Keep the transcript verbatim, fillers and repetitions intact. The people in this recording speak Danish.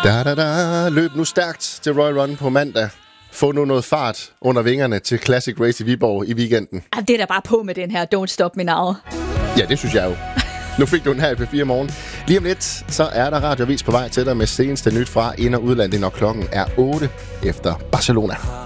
Da, da, da. Løb nu stærkt til Royal Run på mandag. Få nu noget fart under vingerne til Classic Race i Viborg i weekenden. Ja, det er da bare på med den her Don't Stop Me Now. Ja, det synes jeg jo. Nu fik du den her i P fire Morgen. Lige om lidt, så er der radioavis på vej til dig med seneste nyt fra ind- og udlandet, når klokken er otte efter Barcelona.